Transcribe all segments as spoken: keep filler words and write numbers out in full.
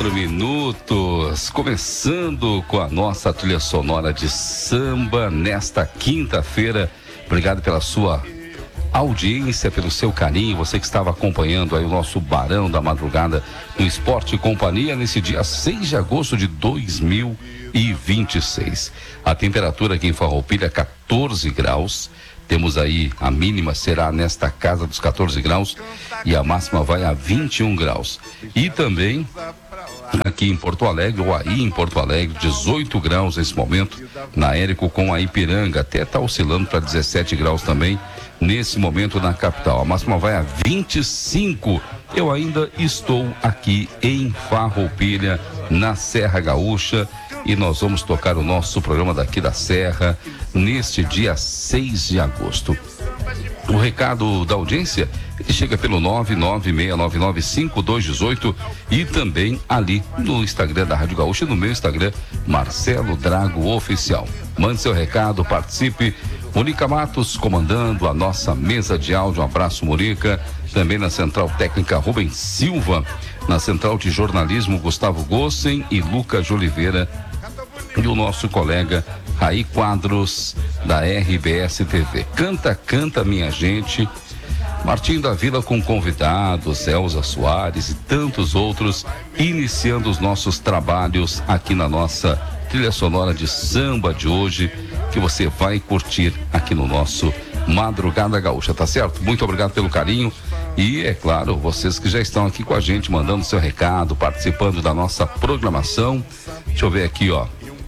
quatro minutos, começando com a nossa trilha sonora de samba nesta quinta-feira. Obrigado pela sua audiência, pelo seu carinho, você que estava acompanhando aí o nosso Barão da Madrugada no Esporte e Companhia nesse dia seis de agosto de dois mil e vinte e seis. A temperatura aqui em Farroupilha quatorze graus. Temos aí, a mínima será nesta casa dos quatorze graus e a máxima vai a vinte e um graus. E também aqui em Porto Alegre, ou aí em Porto Alegre, dezoito graus nesse momento, na Érico com a Ipiranga, até está oscilando para dezessete graus também, nesse momento na capital. A máxima vai a vinte e cinco. Eu ainda estou aqui em Farroupilha, na Serra Gaúcha, e nós vamos tocar o nosso programa daqui da Serra neste dia seis de agosto. O recado da audiência, ele chega pelo nove nove seis nove nove cinco dois um oito e também ali no Instagram da Rádio Gaúcha, no meu Instagram, Marcelo Drago Oficial. Mande seu recado, participe. Mônica Matos comandando a nossa mesa de áudio. Um abraço, Mônica. Também na Central Técnica, Rubens Silva. Na Central de Jornalismo, Gustavo Gossen e Lucas de Oliveira. E o nosso colega Raí Quadros, da R B S T V. Canta, canta, minha gente. Martim da Vila com convidados, Elza Soares e tantos outros, iniciando os nossos trabalhos aqui na nossa trilha sonora de samba de hoje, que você vai curtir aqui no nosso Madrugada Gaúcha, tá certo? Muito obrigado pelo carinho e, é claro, vocês que já estão aqui com a gente, mandando seu recado, participando da nossa programação. Deixa eu ver aqui, ó,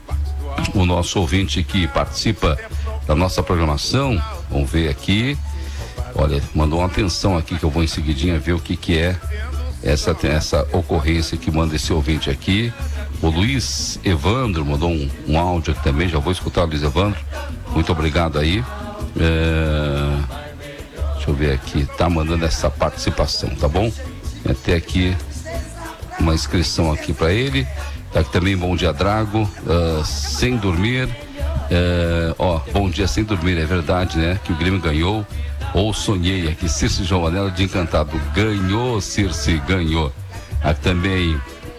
o nosso ouvinte que participa da nossa programação, vamos ver aqui, olha, mandou uma atenção aqui que eu vou em seguidinha ver o que que é essa, essa ocorrência que manda esse ouvinte aqui. O Luiz Evandro mandou um, um áudio aqui também, já vou escutar o Luiz Evandro, muito obrigado aí. É, deixa eu ver aqui, tá mandando essa participação, tá bom? Até aqui uma inscrição aqui para ele. Tá aqui também, bom dia, Drago, uh, sem dormir, uh, ó, bom dia sem dormir, é verdade, né, que o Grêmio ganhou, ou sonhei, aqui, Circe João Manela de Encantado, ganhou, Circe, ganhou. Aqui também,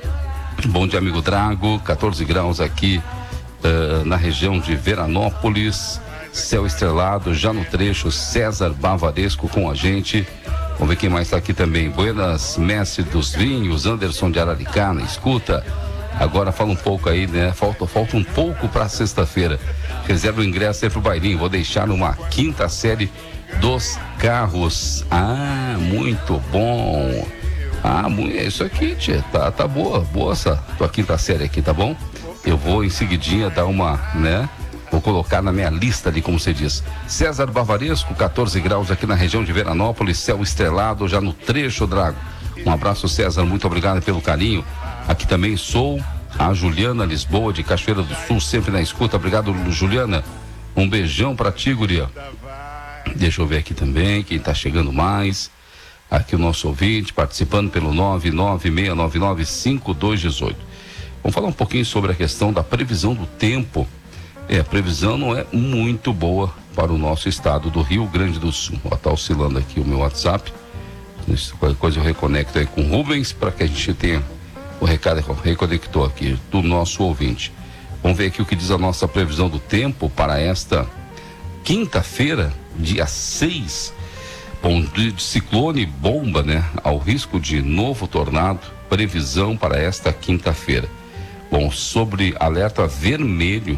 bom dia, amigo Drago, quatorze graus aqui, uh, na região de Veranópolis, céu estrelado, já no trecho, César Bavaresco com a gente. Vamos ver quem mais tá aqui também, Buenas, mestre dos vinhos, Anderson de Araricá, escuta. Agora fala um pouco aí, né? Falta, falta um pouco para sexta-feira. Reserva o ingresso aí pro bailinho. Vou deixar numa quinta série dos carros. Ah, muito bom. Ah, é isso aqui, tia. Tá, tá boa, boa essa tua quinta série aqui, tá bom? Eu vou em seguidinha dar uma, né? Vou colocar na minha lista ali, como você diz. César Bavaresco, quatorze graus aqui na região de Veranópolis, céu estrelado já no trecho, Drago. Um abraço, César, muito obrigado pelo carinho. Aqui também sou a Juliana Lisboa de Cachoeira do Sul, sempre na escuta. Obrigado, Juliana. Um beijão pra ti, guria. Deixa eu ver aqui também quem tá chegando mais. Aqui o nosso ouvinte participando pelo nove nove seis nove nove cinco dois um oito. Vamos falar um pouquinho sobre a questão da previsão do tempo. É, a previsão não é muito boa para o nosso estado do Rio Grande do Sul. Ó, tá oscilando aqui o meu WhatsApp. Qualquer coisa eu reconecto aí com o Rubens para que a gente tenha o recado. Reconectou aqui do nosso ouvinte. Vamos ver aqui o que diz a nossa previsão do tempo para esta quinta-feira, dia seis. Bom, de ciclone bomba, né? Ao risco de novo tornado, previsão para esta quinta-feira. Bom, sobre alerta vermelho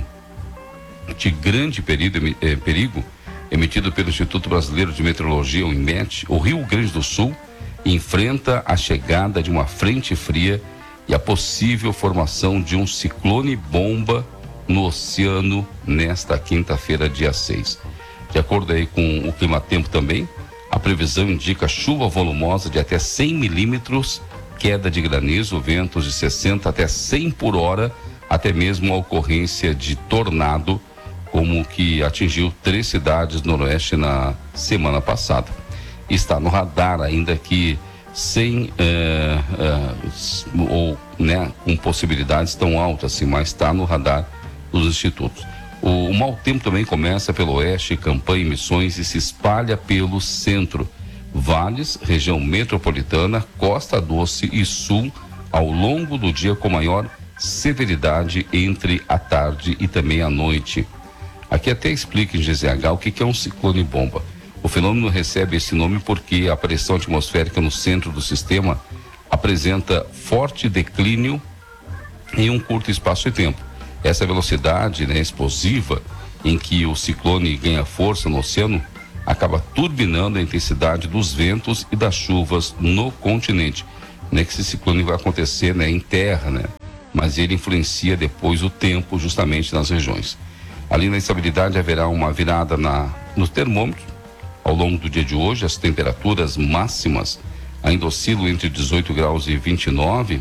de grande perigo, eh, perigo emitido pelo Instituto Brasileiro de Meteorologia, o INMET, o Rio Grande do Sul enfrenta a chegada de uma frente fria e a possível formação de um ciclone bomba no oceano nesta quinta-feira, dia seis. De acordo aí com o Climatempo também, a previsão indica chuva volumosa de até cem milímetros, queda de granizo, ventos de sessenta até cem por hora, até mesmo a ocorrência de tornado, como que atingiu três cidades no noroeste na semana passada. Está no radar ainda que sem é, é, ou né, com possibilidades tão altas assim, mas está no radar dos institutos. O, o mau tempo também começa pelo oeste, Campanha e Missões, e se espalha pelo centro, vales, região metropolitana, Costa Doce e sul ao longo do dia com maior severidade entre a tarde e também a noite. Aqui até explica em G Z H o que que é um ciclone bomba. O fenômeno recebe esse nome porque a pressão atmosférica no centro do sistema apresenta forte declínio em um curto espaço de tempo. Essa velocidade, né, explosiva em que o ciclone ganha força no oceano acaba turbinando a intensidade dos ventos e das chuvas no continente. Não é que esse ciclone vai acontecer, né, em terra, né, mas ele influencia depois o tempo justamente nas regiões. Ali na instabilidade haverá uma virada na, no termômetro. Ao longo do dia de hoje, as temperaturas máximas ainda oscilam entre dezoito graus e vinte e nove,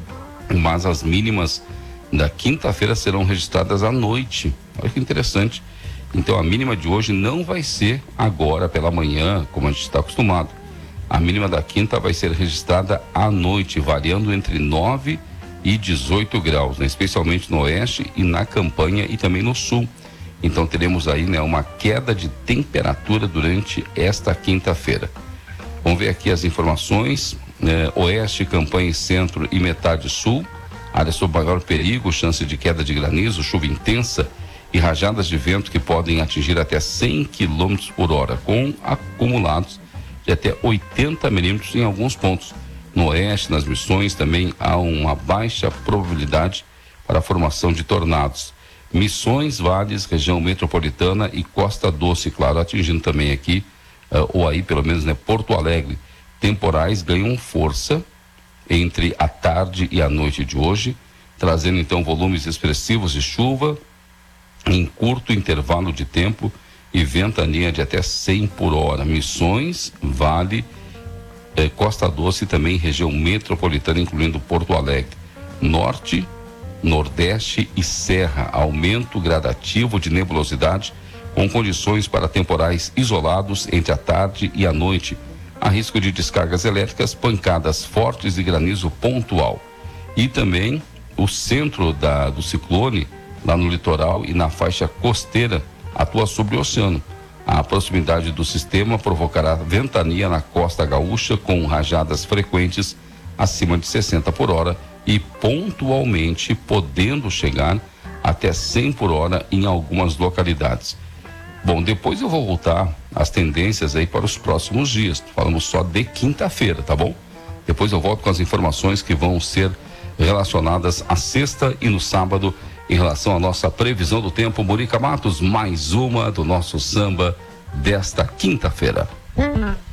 mas as mínimas da quinta-feira serão registradas à noite. Olha que interessante. Então a mínima de hoje não vai ser agora pela manhã, como a gente está acostumado. A mínima da quinta vai ser registrada à noite, variando entre nove e dezoito graus, né? Especialmente no oeste e na campanha e também no sul. Então teremos aí, né, uma queda de temperatura durante esta quinta-feira. Vamos ver aqui as informações. Né? Oeste, campanha e centro e metade sul. Área sob maior perigo, chance de queda de granizo, chuva intensa e rajadas de vento que podem atingir até cem quilômetros por hora, com acumulados de até oitenta milímetros em alguns pontos. No oeste, nas Missões, também há uma baixa probabilidade para a formação de tornados. Missões, Vales, região metropolitana e Costa Doce, claro, atingindo também aqui, uh, ou aí pelo menos, né, Porto Alegre. Temporais ganham força entre a tarde e a noite de hoje, trazendo então volumes expressivos de chuva em curto intervalo de tempo e ventania de até cem por hora. Missões, Vale, eh, Costa Doce e também região metropolitana, incluindo Porto Alegre. Norte, Nordeste e Serra, aumento gradativo de nebulosidade com condições para temporais isolados entre a tarde e a noite. Há risco de descargas elétricas, pancadas fortes e granizo pontual. E também o centro da, do ciclone, lá no litoral e na faixa costeira, atua sobre o oceano. A proximidade do sistema provocará ventania na costa gaúcha com rajadas frequentes acima de sessenta por hora e pontualmente podendo chegar até cem por hora em algumas localidades. Bom, depois eu vou voltar às tendências aí para os próximos dias. Falamos só de quinta-feira, tá bom? Depois eu volto com as informações que vão ser relacionadas à sexta e no sábado em relação à nossa previsão do tempo. Murica Matos, mais uma do nosso samba desta quinta-feira.